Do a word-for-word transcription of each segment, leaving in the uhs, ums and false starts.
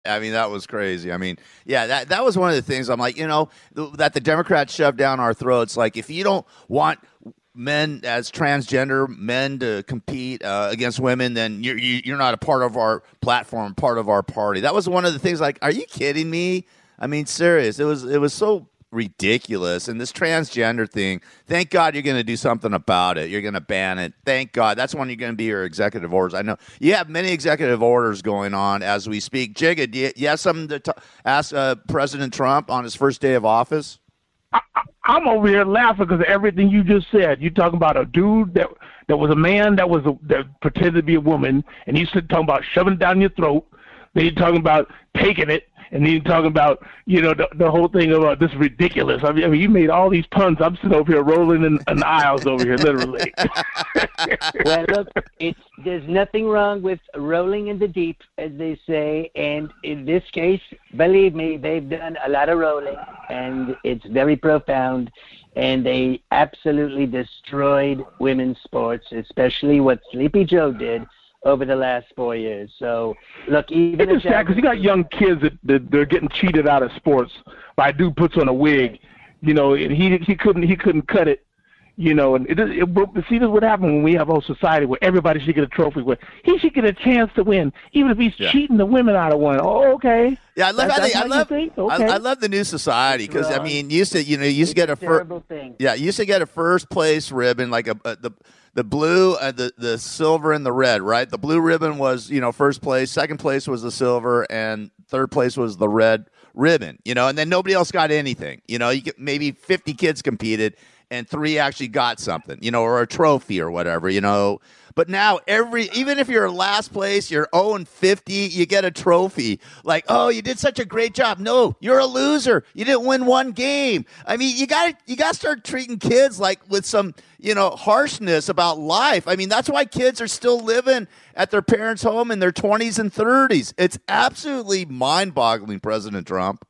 I mean, that was crazy. I mean, yeah, that that was one of the things I'm like, you know, th- that the Democrats shoved down our throats. Like, if you don't want men as transgender men to compete uh, against women, then you're you, you're not a part of our platform, part of our party. That was one of the things. Like, are you kidding me? I mean, serious. It was it was so ridiculous. And this transgender thing, thank God you're going to do something about it. You're going to ban it. Thank God. That's when you're going to be your executive orders. I know you have many executive orders going on as we speak. Jigga, do you, you have something to t- ask uh, President Trump on his first day of office? I, I, I'm over here laughing because of everything you just said. You're talking about a dude that that was a man that was a, that pretended to be a woman, and he's talking about shoving it down your throat. Then you're talking about taking it. And then you're talking about, you know, the, the whole thing about this ridiculous. I mean, I mean, you made all these puns. I'm sitting over here rolling in, in the aisles over here, literally. Well, look, it's, there's nothing wrong with rolling in the deep, as they say. And in this case, believe me, they've done a lot of rolling, and it's very profound. And they absolutely destroyed women's sports, especially what Sleepy Joe did over the last four years. So, look, even it's sad because you got young kids that, that they're getting cheated out of sports by a dude puts on a wig, you know, and he he couldn't he couldn't cut it, you know. And it, it, it, see, this is what happens when we have a society where everybody should get a trophy. Where he should get a chance to win, even if he's yeah. cheating the women out of one. Oh, okay. Yeah, I love that's, how they, that's I love okay. I, I love the new society because I mean, you used to you know you used to get a first yeah you used to get a first place ribbon like a, a the. The blue, uh, the the silver, and the red, right? The blue ribbon was, you know, first place. Second place was the silver, and third place was the red ribbon. You know, and then nobody else got anything. You know, you get maybe fifty kids competed, and three actually got something. You know, or a trophy or whatever. You know, but now every even if you're last place, you're oh and fifty, you get a trophy. Like, oh, you did such a great job. No, you're a loser. You didn't win one game. I mean, you got you got to start treating kids like with some, you know, harshness about life. I mean, that's why kids are still living at their parents' home in their twenties and thirties. It's absolutely mind-boggling, President Trump.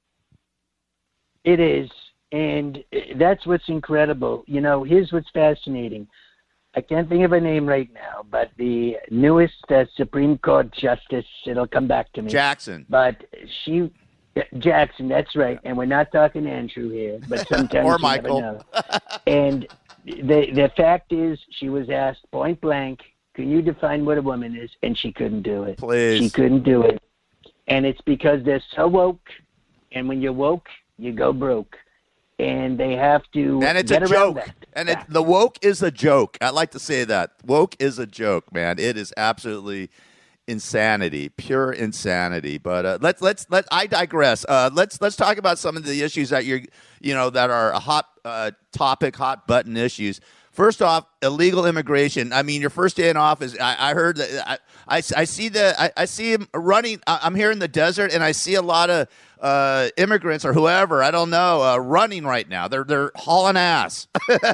It is, and that's what's incredible. You know, here's what's fascinating. I can't think of her name right now, but the newest uh, Supreme Court justice, it'll come back to me. Jackson. But she, Jackson, that's right. And we're not talking Andrew here, but sometimes or you Michael. never know. And the the fact is, she was asked point blank, can you define what a woman is? And she couldn't do it. Please. She couldn't do it. And it's because they're so woke, and when you're woke, you go broke. And they have to and it's get a around joke. that. And it, the woke is a joke. I like to say that. Woke is a joke, man. It is absolutely insanity, pure insanity. But uh, let's let's let I digress. Uh, let's let's talk about some of the issues that you're you know that are a hot uh, topic, hot button issues. First off, illegal immigration. I mean, your first day in office, I, I heard that I, I, I see the I, I see him running. I'm here in the desert, and I see a lot of uh, immigrants or whoever I don't know uh, running right now. They're they're hauling ass.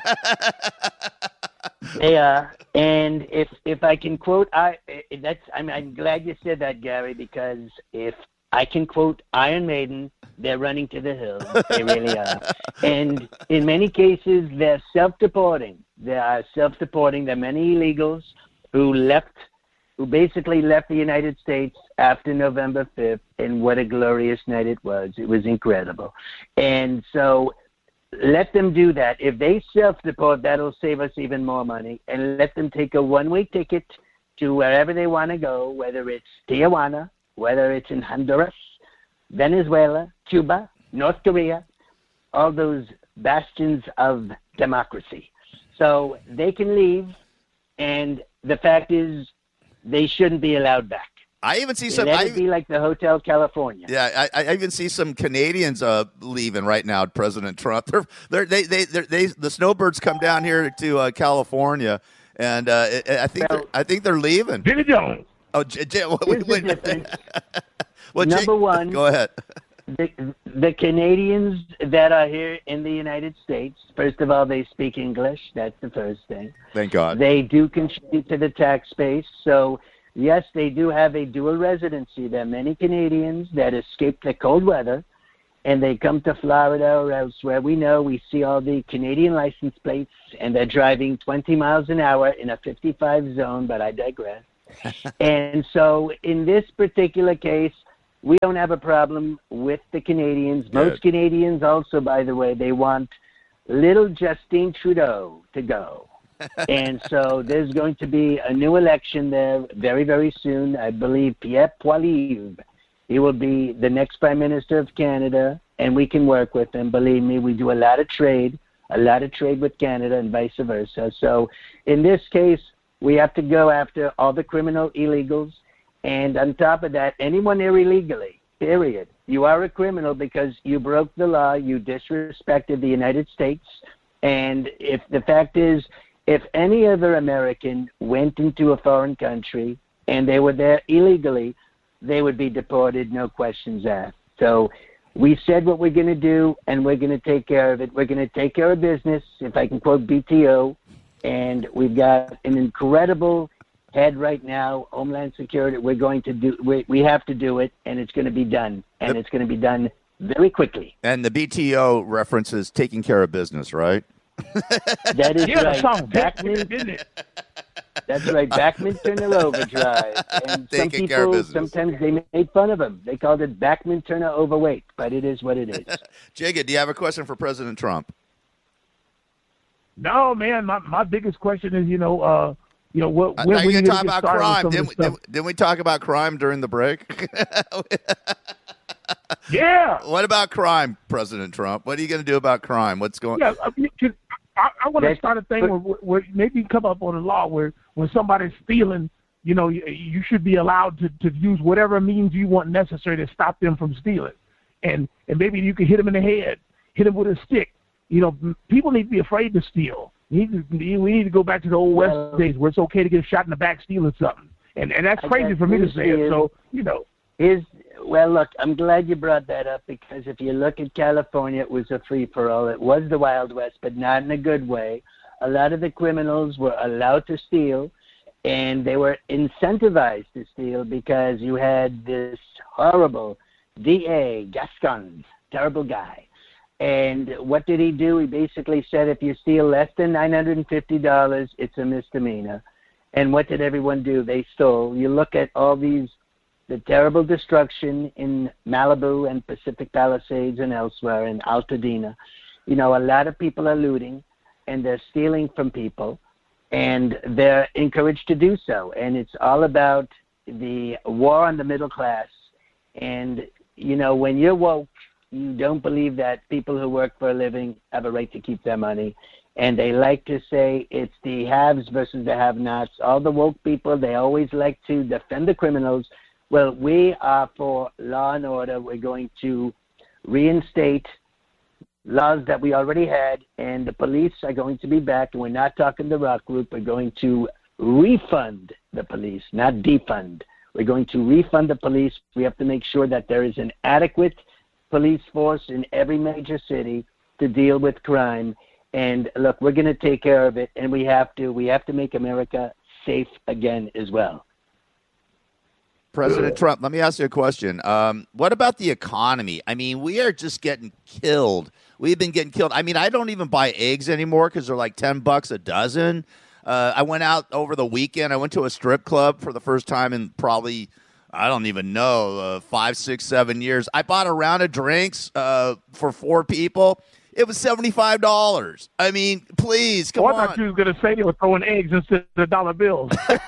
They are, and if if I can quote, I that's I'm, I'm glad you said that, Gary, because if I can quote Iron Maiden, they're running to the hills. They really are, and in many cases, they're self-deporting. They are self-deporting. There are many illegals who left, who basically left the United States after November fifth, and what a glorious night it was. It was incredible, and so. Let them do that. If they self-deport, that'll save us even more money. And let them take a one-way ticket to wherever they want to go, whether it's Tijuana, whether it's in Honduras, Venezuela, Cuba, North Korea, all those bastions of democracy. So they can leave, and the fact is they shouldn't be allowed back. I even see some. Let I, it be like the Hotel California. Yeah, I, I even see some Canadians uh, leaving right now. President Trump. They're, they're, they they they they the snowbirds come down here to uh, California, and uh, I think so, they're, I think they're leaving. Jimmy Jones. Oh, J- J- here's wait, wait. the difference. well, Number J- one. Go ahead. The, the Canadians that are here in the United States, first of all, they speak English. That's the first thing. Thank God. They do contribute to the tax base, so. Yes, they do have a dual residency. There are many Canadians that escape the cold weather, and they come to Florida or elsewhere. We know we see all the Canadian license plates, and they're driving twenty miles an hour in a fifty-five zone, but I digress. And so in this particular case, we don't have a problem with the Canadians. Most Good. Canadians also, by the way, they want little Justin Trudeau to go. And so there's going to be a new election there very, very soon. I believe Pierre Poilievre, he will be the next Prime Minister of Canada, and we can work with him. Believe me, we do a lot of trade, a lot of trade with Canada and vice versa. So in this case, we have to go after all the criminal illegals. And on top of that, anyone there illegally, period. You are a criminal because you broke the law, you disrespected the United States. And if the fact is, if any other American went into a foreign country and they were there illegally, they would be deported, no questions asked. So we said what we're going to do, and we're going to take care of it. We're going to take care of business, if I can quote B T O, and we've got an incredible head right now, Homeland Security. We're going to do, we, we have to do it, and it's going to be done, and it's going to be done very quickly. And the B T O references taking care of business, right? That is yeah, right. Song, Backman, that's right. Backman Turner Overdrive. And some Taking care of people, business. sometimes they made fun of him. They called it Backman Turner Overweight, but it is what it is. Jigga, do you have a question for President Trump? No, man. My my biggest question is, you know, uh, you know, what? When Are we you going to talk get about started crime? with some Didn't of we, this didn't, stuff? didn't we talk about crime during the break? Yeah. What about crime, President Trump? What are you going to do about crime? What's going? Yeah, I, mean, can- I, I want to That's- start a thing where, where maybe come up on a law where when somebody's stealing, you know, you, you should be allowed to, to use whatever means you want necessary to stop them from stealing, and and maybe you can hit them in the head, hit them with a stick. You know, people need to be afraid to steal. We need to, we need to go back to the old West Well, days where it's okay to get shot in the back stealing something, and and that's I crazy guess for me to this say it. is- So you know. Is well, look, I'm glad you brought that up because if you look at California, it was a free-for-all. It was the Wild West, but not in a good way. A lot of the criminals were allowed to steal, and they were incentivized to steal because you had this horrible D A, Gascon, terrible guy. And what did he do? He basically said if you steal less than nine hundred fifty dollars, it's a misdemeanor. And what did everyone do? They stole. You look at all these the terrible destruction in Malibu and Pacific Palisades and elsewhere in Altadena. You know, a lot of people are looting and they're stealing from people and they're encouraged to do so. And it's all about the war on the middle class. And, you know, when you're woke, you don't believe that people who work for a living have a right to keep their money. And they like to say it's the haves versus the have-nots. All the woke people, they always like to defend the criminals. Well, we are for law and order. We're going to reinstate laws that we already had, and the police are going to be back. And we're not talking the rock group. We're going to refund the police, not defund. We're going to refund the police. We have to make sure that there is an adequate police force in every major city to deal with crime. And look, we're going to take care of it, and we have to. We have to make America safe again as well. President Trump, let me ask you a question. Um, what about the economy? I mean, we are just getting killed. We've been getting killed. I mean, I don't even buy eggs anymore because they're like ten bucks a dozen. Uh, I went out over the weekend. I went to a strip club for the first time in probably, I don't even know, uh, five, six, seven years. I bought a round of drinks uh, for four people. It was seventy-five dollars. I mean, please, come oh, on. I thought you was going to say they were throwing eggs instead of dollar bills.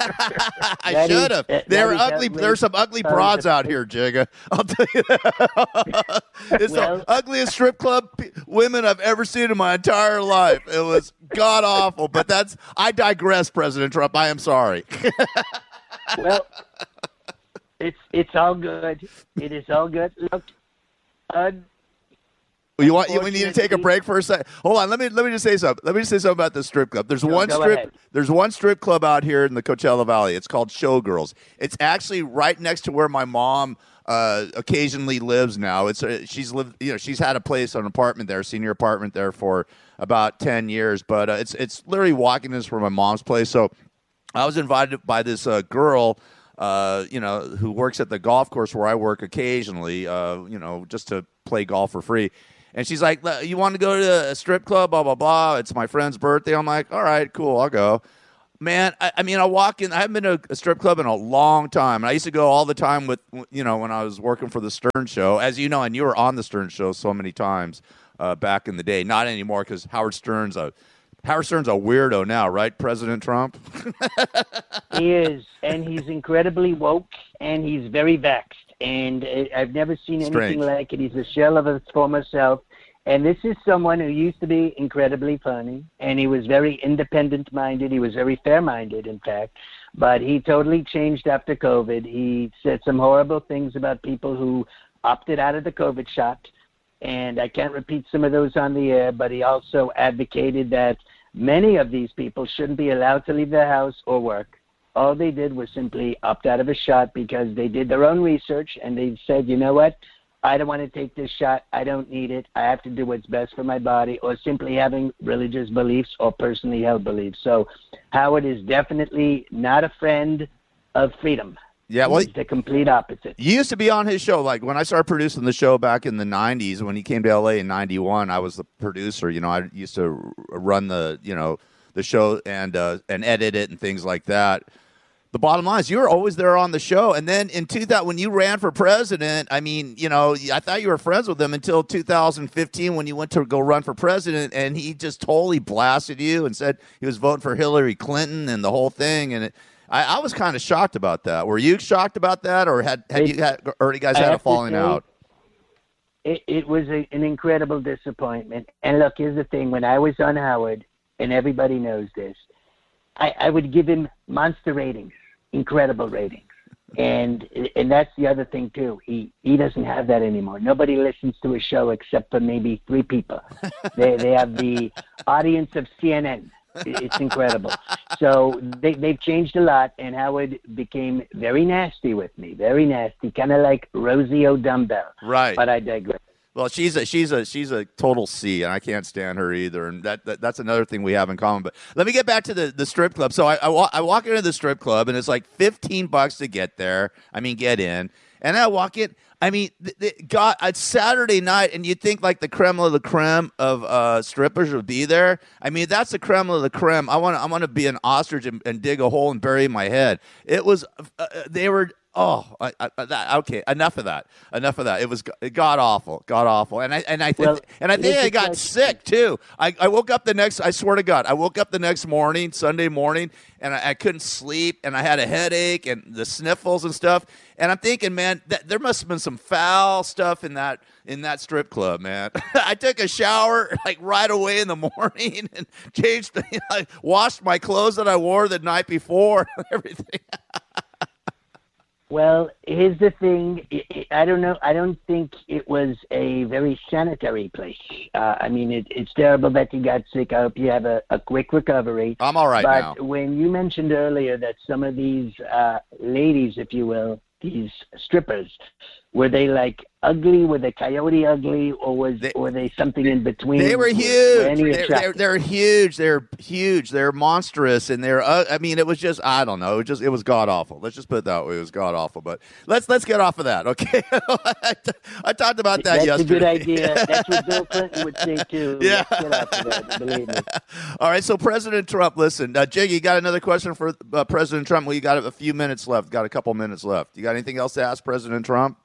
I should have. That, There are that ugly. is There's some ugly broads out here, Jigga. I'll tell you that. It's Well, the ugliest strip club p- women I've ever seen in my entire life. It was god awful. But that's. I digress, President Trump. I am sorry. Well, it's it's all good. It is all good. Look, uh, You want? You, we need to take a break for a second. Hold on. Let me let me just say something. Let me just say something about the strip club. There's Go- one go strip. ahead. There's one strip club out here in the Coachella Valley. It's called Showgirls. It's actually right next to where my mom uh, occasionally lives now. It's uh, she's lived. You know, she's had a place, an apartment there, senior apartment there for about ten years. But uh, it's it's literally walking distance from my mom's place. So I was invited by this uh, girl. Uh, you know, who works at the golf course where I work occasionally. Uh, you know, just to play golf for free. And she's like, "You want to go to a strip club, blah, blah, blah. It's my friend's birthday." I'm like, all right, cool, I'll go. Man, I, I mean, I walk in. I haven't been to a strip club in a long time. And I used to go all the time with, you know, when I was working for the Stern Show, as you know, and you were on the Stern Show so many times uh, back in the day. Not anymore because Howard Stern's a Howard Stern's a weirdo now, right, President Trump? He is, and he's incredibly woke, and he's very vaxxed. And I've never seen anything Strange. like it. He's a shell of his former self. And this is someone who used to be incredibly funny, and he was very independent-minded. He was very fair-minded, in fact. But he totally changed after COVID. He said some horrible things about people who opted out of the COVID shot. And I can't repeat some of those on the air, but he also advocated that many of these people shouldn't be allowed to leave their house or work. All they did was simply opt out of a shot because they did their own research, and they said, you know what? I don't want to take this shot. I don't need it. I have to do what's best for my body, or simply having religious beliefs or personally held beliefs. So Howard is definitely not a friend of freedom. Yeah, well, he's the complete opposite. You used to be on his show. Like when I started producing the show back in the nineties, when he came to L A in ninety-one, I was the producer. You know, I used to run the, you know, the show and uh, and edit it and things like that. The bottom line is you were always there on the show. And then in two thousand, when you ran for president, I mean, you know, I thought you were friends with him until two thousand fifteen when you went to go run for president, and he just totally blasted you and said he was voting for Hillary Clinton and the whole thing. And it, I, I was kind of shocked about that. Were you shocked about that, or had, had you had, or you guys had a falling out? It, it was a, an incredible disappointment. And look, here's the thing. When I was on Howard, and everybody knows this, I, I would give him monster ratings. Incredible ratings. And and that's the other thing, too. He he doesn't have that anymore. Nobody listens to his show except for maybe three people. they they have the audience of C N N. It's incredible. So they, they've changed a lot, and Howard became very nasty with me, very nasty, kind of like Rosie O'Dumbbell. Right. But I digress. Well, she's a she's a she's a total C, and I can't stand her either. And that, that that's another thing we have in common. But let me get back to the, the strip club. So I I walk, I walk into the strip club, and it's like fifteen bucks to get there. I mean, get in, and I walk in. I mean, th- th- God, it's Saturday night, and you'd think like the creme of the creme of uh, strippers would be there. I mean, that's the creme of the creme. I want to I want to be an ostrich and, and dig a hole and bury my head. It was uh, they were. Oh, I, I, that, okay. Enough of that. Enough of that. It was god awful, god awful, and I and I th- well, and I think I got like, sick too. I, I woke up the next. I swear to God, I woke up the next morning, Sunday morning, and I, I couldn't sleep, and I had a headache and the sniffles and stuff. And I'm thinking, man, that, there must have been some foul stuff in that in that strip club, man. I took a shower like right away in the morning and changed. You know, I washed my clothes that I wore the night before. Everything. Well, here's the thing. I don't know. I don't think it was a very sanitary place. Uh, I mean, it, it's terrible that you got sick. I hope you have a, a quick recovery. I'm all right but now. But when you mentioned earlier that some of these uh, ladies, if you will, these strippers, were they like ugly? Were they coyote ugly, or was they, or were they something in between? They were huge. They're, they're, they're huge. They're huge. They're monstrous, and they're. Uh, I mean, it was just. I don't know. It just. It was god awful. Let's just put it that way. It was god awful. But let's let's get off of that. Okay. I, t- I talked about that That's yesterday. That's a good idea. That's what Bill Clinton would say too. Yeah. Let's get off of that. Believe me. All right. So President Trump. Listen, uh, Jiggy, you got another question for uh, President Trump? Well, you got a few minutes left. Got a couple minutes left. You got anything else to ask President Trump?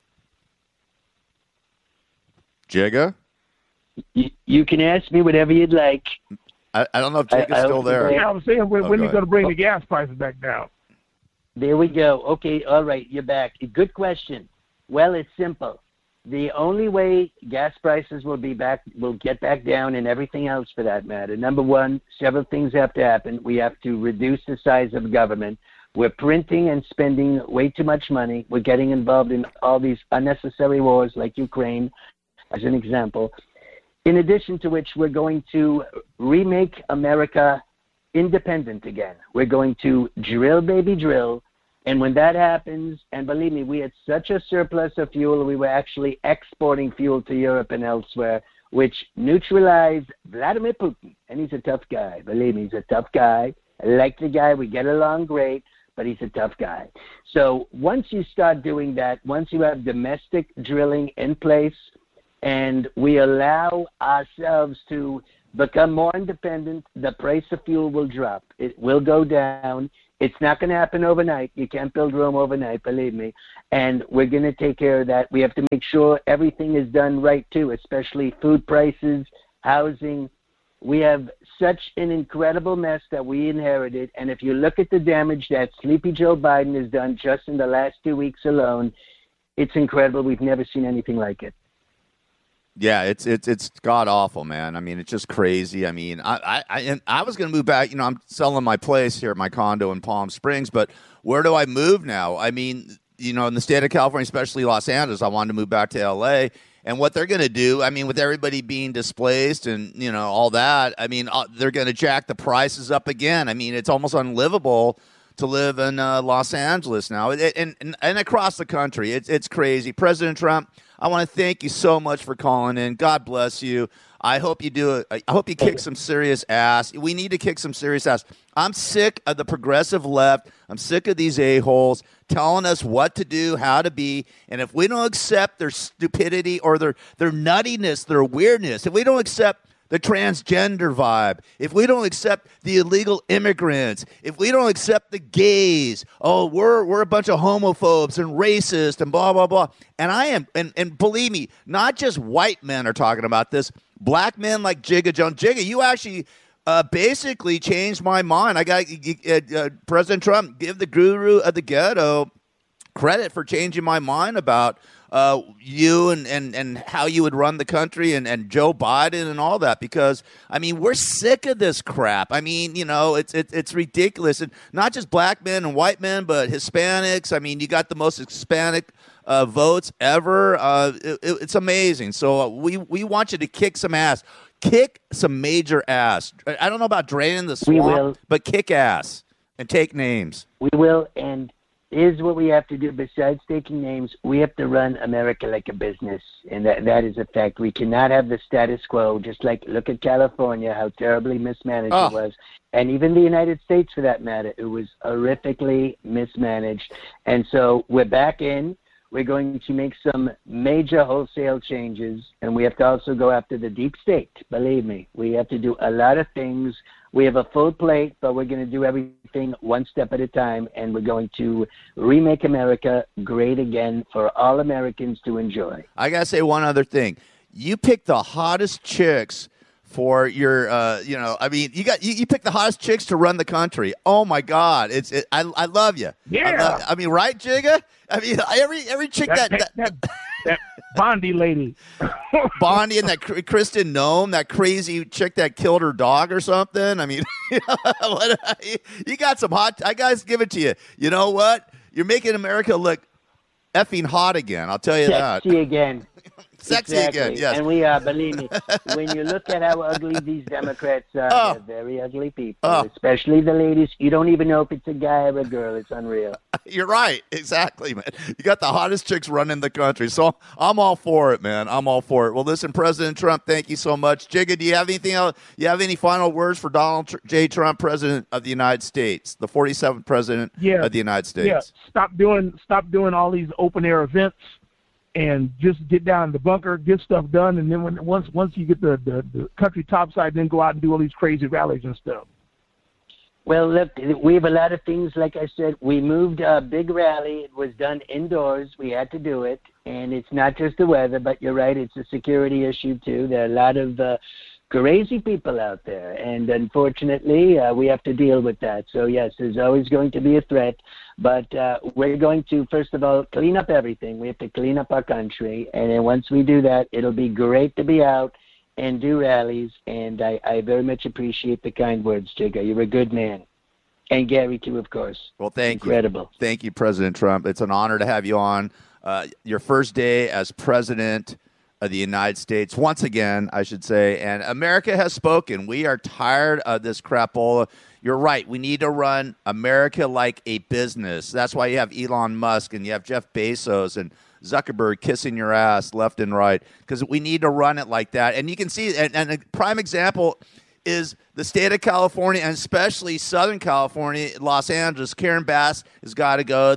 Jigga? You, you can ask me whatever you'd like. I, I don't know if Jigga's I, I still there. Yeah, I'm saying, when, oh, when are you ahead. going to bring the gas prices back down? There we go. Okay, all right, you're back. Good question. Well, it's simple. The only way gas prices will be back, will get back down, and everything else for that matter. Number one, several things have to happen. We have to reduce the size of government. We're printing and spending way too much money. We're getting involved in all these unnecessary wars like Ukraine, as an example. In addition to which, we're going to remake America independent again. We're going to drill, baby, drill. And when that happens, and believe me, we had such a surplus of fuel, we were actually exporting fuel to Europe and elsewhere, which neutralized Vladimir Putin. And he's a tough guy. Believe me, he's a tough guy. I like the guy. We get along great, but he's a tough guy. So once you start doing that, once you have domestic drilling in place, and we allow ourselves to become more independent, the price of fuel will drop. It will go down. It's not going to happen overnight. You can't build Rome overnight, believe me. And we're going to take care of that. We have to make sure everything is done right, too, especially food prices, housing. We have such an incredible mess that we inherited. And if you look at the damage that Sleepy Joe Biden has done just in the last two weeks alone, it's incredible. We've never seen anything like it. Yeah, it's it's it's god awful, man. I mean, it's just crazy. I mean, I I I, and I was going to move back. You know, I'm selling my place here at my condo in Palm Springs, but where do I move now? I mean, you know, in the state of California, especially Los Angeles, I wanted to move back to L A. And what they're going to do, I mean, with everybody being displaced and you know all that, I mean, uh, they're going to jack the prices up again. I mean, it's almost unlivable to live in uh, Los Angeles now, it, and, and and across the country. It's it's crazy. President Trump, I want to thank you so much for calling in. God bless you. I hope you do it. I hope you kick some serious ass. We need to kick some serious ass. I'm sick of the progressive left. I'm sick of these a-holes telling us what to do, how to be. And if we don't accept their stupidity or their, their nuttiness, their weirdness, if we don't accept the transgender vibe, if we don't accept the illegal immigrants, if we don't accept the gays, oh, we're we're a bunch of homophobes and racist and blah, blah, blah. And I am, and, and believe me, not just white men are talking about this. Black men like Jigga Jones. Jigga, you actually uh, basically changed my mind. I got uh, uh, President Trump, give the guru of the ghetto credit for changing my mind about Uh, you and, and, and how you would run the country and, and Joe Biden and all that, because, I mean, we're sick of this crap. I mean, you know, it's it, it's ridiculous. And not just black men and white men, but Hispanics. I mean, you got the most Hispanic uh, votes ever. Uh, it, it, it's amazing. So uh, we, we want you to kick some ass. Kick some major ass. I don't know about draining the swamp, but kick ass and take names. We will, and is what we have to do. Besides taking names, we have to run America like a business, and that that is a fact. We cannot have the status quo. Just like look at California, how terribly mismanaged oh. it was, and even the United States, for that matter, it was horrifically mismanaged. And so we're back in. We're going to make some major wholesale changes, and we have to also go after the deep state. Believe me, we have to do a lot of things. We have a full plate, but we're going to do everything one step at a time, and we're going to remake America great again for all Americans to enjoy. I got to say one other thing. You picked the hottest chicks for your, uh, you know, I mean, you got you, you picked the hottest chicks to run the country. Oh, my God. It's it, I I love you. Yeah. I, love, I mean, right, Jigga? I mean, every every chick that... that, that, that, that Bondi lady. Bondi and that Kristen Noem, that crazy chick that killed her dog or something. I mean, you got some hot... I guys give it to you. You know what? You're making America look effing hot again. I'll tell you Sexy that. Sexy again. Sexy exactly. again, yes. And we are, believe me, when you look at how ugly these Democrats are, oh. they're very ugly people, oh. especially the ladies. You don't even know if it's a guy or a girl. It's unreal. You're right. Exactly, man. You got the hottest chicks running the country. So I'm all for it, man. I'm all for it. Well, listen, President Trump, thank you so much. Jigga, do you have anything else? You have any final words for Donald J. Trump, President of the United States, the forty-seventh President yeah. of the United States? Yeah. Stop doing, stop doing all these open-air events. And just get down in the bunker, get stuff done, and then when once once you get the, the, the country topside, then go out and do all these crazy rallies and stuff. Well, look, we have a lot of things. Like I said, we moved a big rally. It was done indoors. We had to do it, and it's not just the weather, but you're right, it's a security issue too. There are a lot of uh, crazy people out there, and unfortunately, uh, we have to deal with that. So yes, there's always going to be a threat. But uh, we're going to, first of all, clean up everything. We have to clean up our country. And then once we do that, it'll be great to be out and do rallies. And I, I very much appreciate the kind words, Jigga. You're a good man. And Gary, too, of course. Well, thank Incredible. you. Thank you, President Trump. It's an honor to have you on. Uh, your first day as President of the United States, once again, I should say. And America has spoken. We are tired of this crapola. You're right. We need to run America like a business. That's why you have Elon Musk and you have Jeff Bezos and Zuckerberg kissing your ass left and right, because we need to run it like that. And you can see, and, and a prime example is the state of California, and especially Southern California, Los Angeles. Karen Bass has got to go. The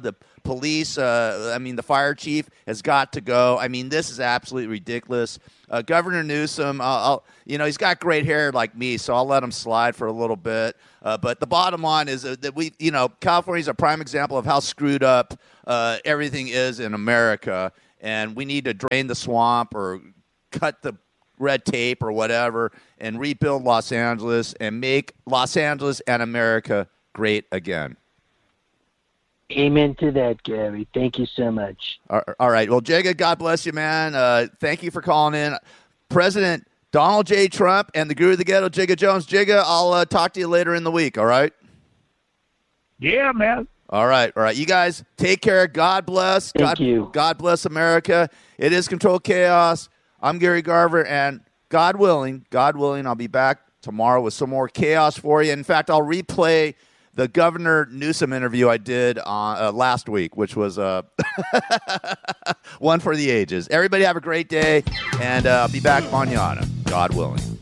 police, uh, I mean, the fire chief has got to go. I mean, this is absolutely ridiculous. Uh, Governor Newsom, uh, I'll, you know, he's got great hair like me, so I'll let him slide for a little bit. Uh, but the bottom line is that we, you know, California is a prime example of how screwed up uh, everything is in America, and we need to drain the swamp or cut the red tape or whatever and rebuild Los Angeles and make Los Angeles and America great again. Amen to that, Gary. Thank you so much. All right. Well, Jigga, God bless you, man. Uh, thank you for calling in. President Donald J. Trump and the Guru of the Ghetto, Jigga Jones. Jigga, I'll uh, talk to you later in the week, all right? Yeah, man. All right. All right. You guys take care. God bless. Thank God, you. God bless America. It is Control Chaos. I'm Gary Garver, and God willing, God willing, I'll be back tomorrow with some more chaos for you. In fact, I'll replay the Governor Newsom interview I did on, uh, last week, which was uh, one for the ages. Everybody have a great day, and uh, I'll be back mañana, God willing.